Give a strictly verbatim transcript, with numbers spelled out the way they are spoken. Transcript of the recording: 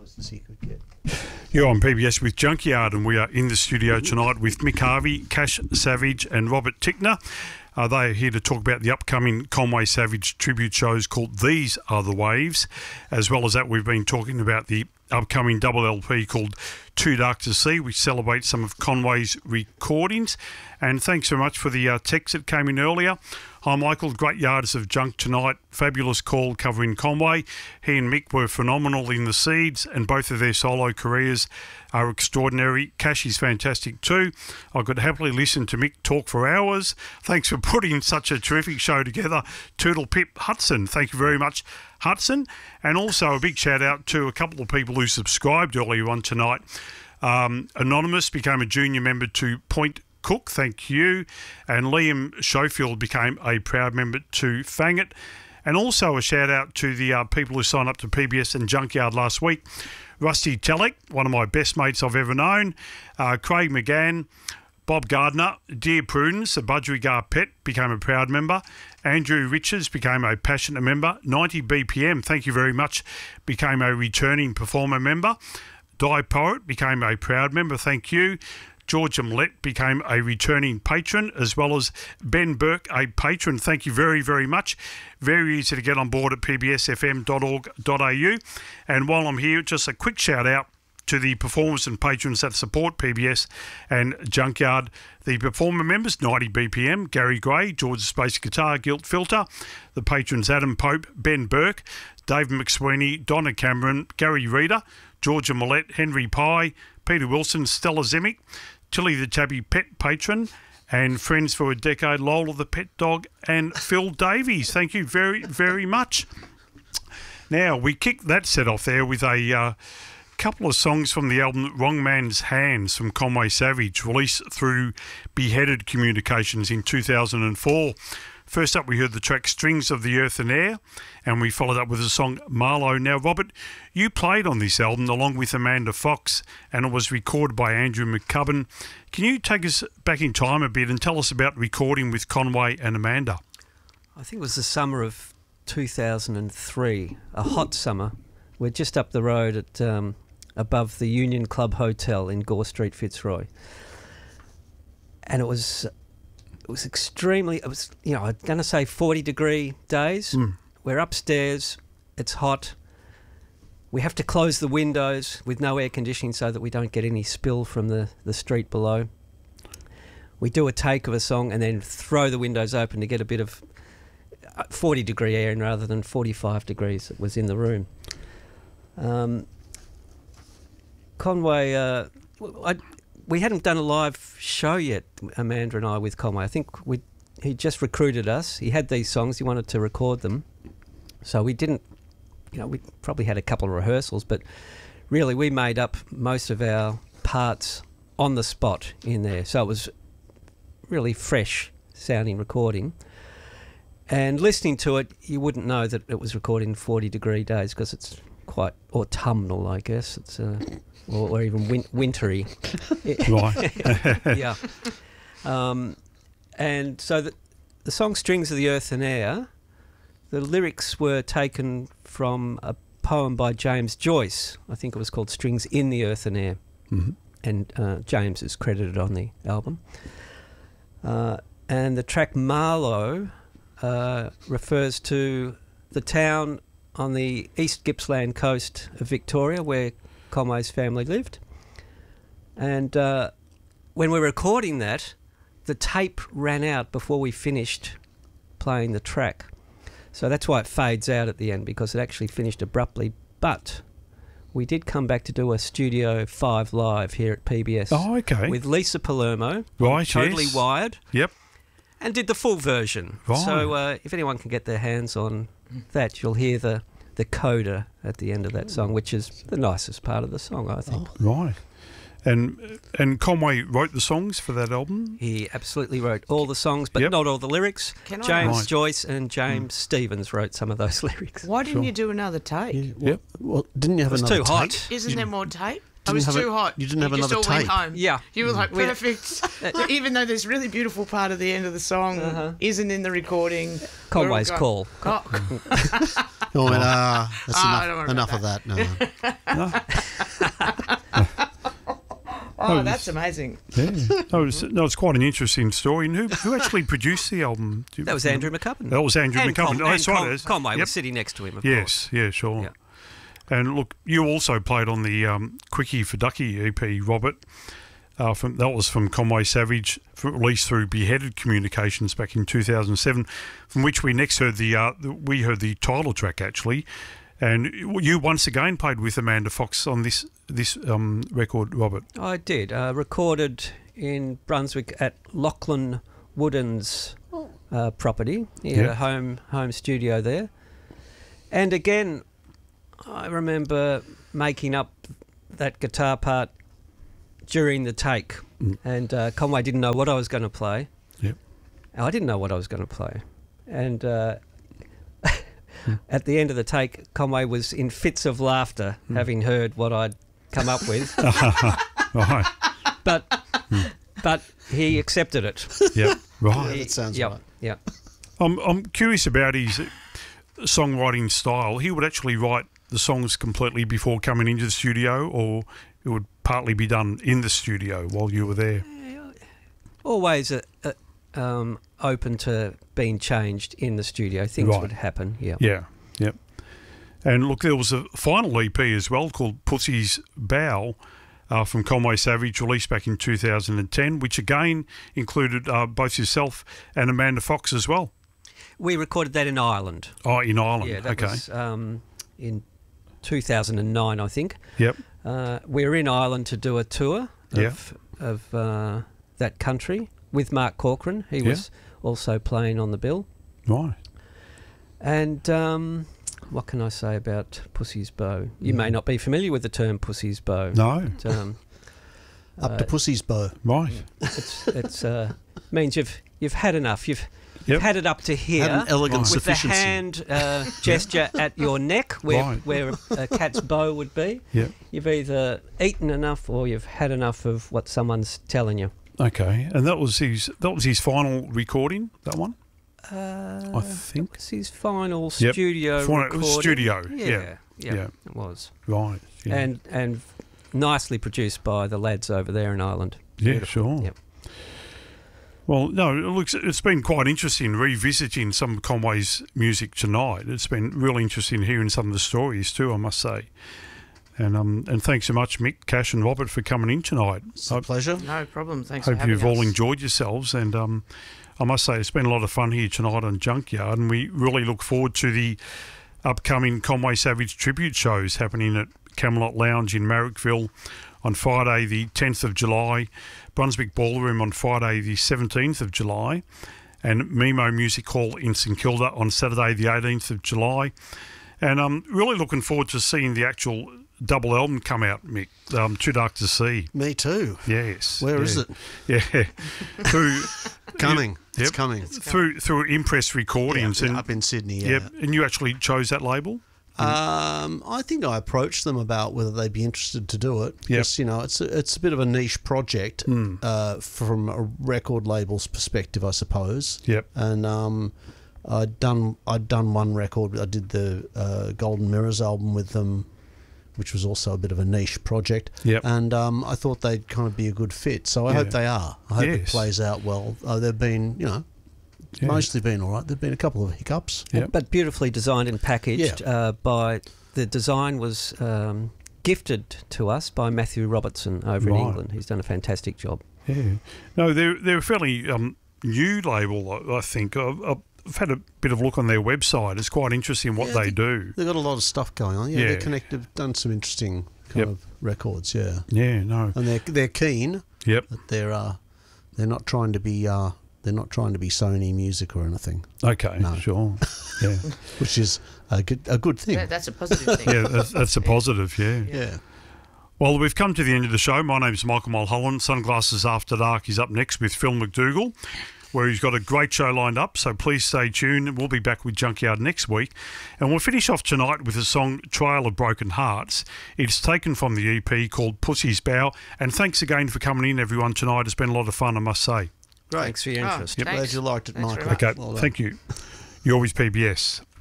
colours as he could get. You're on P B S with Junkyard, and we are in the studio tonight with Mick Harvey, Cash Savage and Robert Tickner. Uh, they are here to talk about the upcoming Conway Savage tribute shows called These Are the Waves. As well as that, we've been talking about the upcoming double L P called Too Dark to See, which celebrates some of Conway's recordings. And thanks so much for the uh, text that came in earlier. Hi Michael, great Yarders of Junk tonight. Fabulous call covering Conway. He and Mick were phenomenal in the Seeds, and both of their solo careers are extraordinary. Cash is fantastic too. I could happily listen to Mick talk for hours. Thanks for putting such a terrific show together. Toodle Pip Hudson, thank you very much, Hudson. And also a big shout out to a couple of people who subscribed earlier on tonight. Um, Anonymous became a junior member to Point Cook, thank you. And Liam Schofield became a proud member to Fang It. And also a shout out to the uh, people who signed up to P B S and Junkyard last week. Rusty Telek, one of my best mates I've ever known. Uh, Craig McGann, Bob Gardner, Dear Prudence, a Budgerigar pet, became a proud member. Andrew Richards became a passionate member. ninety B P M, thank you very much, became a returning performer member. Die Poet became a proud member, thank you. Georgia Millett became a returning patron, as well as Ben Burke, a patron. Thank you very, very much. Very easy to get on board at p b s f m dot org dot a u. And while I'm here, just a quick shout out to the performers and patrons that support P B S and Junkyard. The performer members, ninety B P M, Gary Gray, George's Space Guitar, Guilt Filter. The patrons, Adam Pope, Ben Burke, Dave McSweeney, Donna Cameron, Gary Reeder, Georgia Millett, Henry Pye, Peter Wilson, Stella Zemic, Tilly the Tabby Pet Patron, and friends for a decade, Lola the Pet Dog, and Phil Davies. Thank you very, very much. Now, we kicked that set off there with a uh, couple of songs from the album Wrong Man's Hands from Conway Savage, released through Beheaded Communications in two thousand four. First up, we heard the track Strings of the Earth and Air, and we followed up with the song Marlowe. Now, Robert, you played on this album along with Amanda Fox, and it was recorded by Andrew McCubbin. Can you take us back in time a bit and tell us about recording with Conway and Amanda? I think it was the summer of two thousand three, a hot summer. We're just up the road at um, above the Union Club Hotel in Gore Street, Fitzroy. And it was... It was extremely, it was, you know, I'm going to say forty degree days. Mm. We're upstairs, it's hot. We have to close the windows with no air conditioning so that we don't get any spill from the, the street below. We do a take of a song and then throw the windows open to get a bit of forty degree air in rather than forty-five degrees that was in the room. Um, Conway, uh, I... We hadn't done a live show yet, Amanda and I, with Conway. I think we he just recruited us. He had these songs. He wanted to record them. So we didn't, you know, we probably had a couple of rehearsals, but really we made up most of our parts on the spot in there. So it was really fresh sounding recording. And listening to it, you wouldn't know that it was recorded in forty degree days because it's quite autumnal, I guess. It's... Uh, Or, or even win- wintry. Right. Yeah. Um, and so the, the song Strings of the Earth and Air, the lyrics were taken from a poem by James Joyce. I think it was called Strings in the Earth and Air. Mm-hmm. And uh, James is credited on the album. Uh, and the track Marlowe uh, refers to the town on the East Gippsland coast of Victoria where Conway's family lived. And uh, when we were recording that, the tape ran out before we finished playing the track. So that's why it fades out at the end, because it actually finished abruptly. But we did come back to do a Studio five live here at P B S. Oh, okay. With Lisa Palermo. Right, Totally yes. Wired. Yep. And did the full version. Right. So uh, if anyone can get their hands on that, you'll hear the the coda at the end of that song, which is the nicest part of the song, I think. Oh, right. And and Conway wrote the songs for that album? He absolutely wrote all the songs, but yep. not all the lyrics. Can I James right. Joyce and James mm. Stevens wrote some of those lyrics. Why didn't sure. you do another take? Yeah, well, yep. well, didn't you have it was another too take? hot. Isn't you there more tape? I didn't was have too a, hot. You didn't have you another just all tape? Went home. Yeah. You were like, We- perfect. Even though this really beautiful part of the end of the song Uh-huh. isn't in the recording. Conway's we're all call. going, oh. Oh, and, uh, that's Oh, don't worry enough, about enough of that. No. Oh, Oh, that's amazing. Yeah. No, it's, no, it's quite an interesting story. And who, who actually produced the album? Do you That was remember? Andrew McCubbin. That was Andrew and McCubbin. Con- Oh, that's and right, Con- it is. Conway Yep. was sitting next to him, of Yes, course. yeah, sure. Yeah. And look, you also played on the um, Quickie for Ducky E P, Robert. Uh, from that was from Conway Savage, for, released through Beheaded Communications back in two thousand seven, from which we next heard the, uh, the we heard the title track actually. And you once again played with Amanda Fox on this this um, record, Robert. I did. Uh, recorded in Brunswick at Lachlan Wooden's uh, property. He had Yeah. a home home studio there. And again, I remember making up that guitar part during the take. Mm. And uh, Conway didn't know what I was going to play. Yep. I didn't know what I was going to play. And uh, at the end of the take, Conway was in fits of laughter, Mm. having heard what I'd come up with. Right. but but he accepted it. Yep. Right. Yeah, that sounds yep, right. Yep. I'm I'm curious about his songwriting style. He would actually write the songs completely before coming into the studio, or it would partly be done in the studio while you were there. Always uh, uh, um, open to being changed in the studio. Things Right. would happen. Yeah. Yeah, yep. And look, there was a final E P as well called Pussy's Bow uh, from Conway Savage, released back in two thousand ten, which again included uh, both yourself and Amanda Fox as well. We recorded that in Ireland. Oh, in Ireland. Yeah, that okay. was um, in two thousand nine, I think. Yep. Uh, we were in Ireland to do a tour of, Yeah. of uh, that country with Mark Corcoran. He Yeah. was also playing on the bill. Right. And um, what can I say about Pussy's Bow? You Mm. may not be familiar with the term Pussy's Bow. No. But, um, Up to uh, Pussy's Bow. Right. it's it's uh, means you've you've had enough. You've Yep. had it up to here. Had an elegant Right. with the sufficiency. hand uh, gesture at your neck, where Right. where a, a cat's bow would be. Yep. You've either eaten enough or you've had enough of what someone's telling you. Okay. And that was his that was his final recording, that one? Uh, I think. It was his final Yep. studio Final- it recording. was studio, Yeah, yeah. yeah, Yeah. it was. Right. Yeah. And and nicely produced by the lads over there in Ireland. Yeah, Beautiful. sure. Yep. Well, no, it looks it's been quite interesting revisiting some of Conway's music tonight. It's been really interesting hearing some of the stories too, I must say. And um and thanks so much, Mick, Cash, and Robert for coming in tonight. It's a pleasure. No problem. Thanks for Hope having you've all us. enjoyed yourselves, and um, I must say it's been a lot of fun here tonight on Junkyard, and we really look forward to the upcoming Conway Savage tribute shows happening at Camelot Lounge in Marrickville on Friday the tenth of July, Brunswick Ballroom on Friday the seventeenth of July, and Mimo Music Hall in St Kilda on Saturday the eighteenth of July. And I'm really looking forward to seeing the actual double album come out, Mick, um, Too Dark to See. Me too. Yes. Where yeah. is it? Yeah. through Coming. It's Yep. coming. through through Impress Recordings, Yeah, and up in Sydney, yeah. yep, and you actually chose that label. Um, I think I approached them about whether they'd be interested to do it. Yep. Because, you know, it's a, it's a bit of a niche project Mm. uh, from a record label's perspective, I suppose. Yep. And um, I'd done I'd done one record. I did the uh, Golden Mirrors album with them, which was also a bit of a niche project. Yep. And um, I thought they'd kind of be a good fit. So I Yeah. hope they are. I hope it Yes. plays out well. Uh, they've been, you know, Yeah. mostly been all right. There've been a couple of hiccups. Yep. But beautifully designed and packaged Yeah. uh, by the design was um, gifted to us by Matthew Robertson over in Right. England. He's done a fantastic job. Yeah. No, they're they're a fairly um, new label, I, I think. I've, I've had a bit of a look on their website. It's quite interesting what Yeah, they they- do. They've got a lot of stuff going on. Yeah, Yeah. they're connected. Done some interesting kind Yep. of records. Yeah, Yeah. No. and they're they're keen. Yep. But they're uh, they're not trying to be uh, they're not trying to be Sony Music or anything, Okay. No. Sure. Yeah. which is a good a good thing. Yeah, that's a positive thing. Yeah. That's, that's a positive. Yeah. yeah. Well, we've come to the end of the show. My name's Michael Mulholland. Sunglasses After Dark is up next with Phil McDougall, where he's got a great show lined up, so please stay tuned. We'll be back with Junkyard next week. And we'll finish off tonight with the song Trail of Broken Hearts. It's taken from the E P called Pussy's Bow. And thanks again for coming in, everyone, tonight. It's been a lot of fun, I must say. Great. Thanks for your Oh, interest. Glad thanks. you liked it, Thanks very Michael. much. Okay, Well done. thank you. You're always P B S.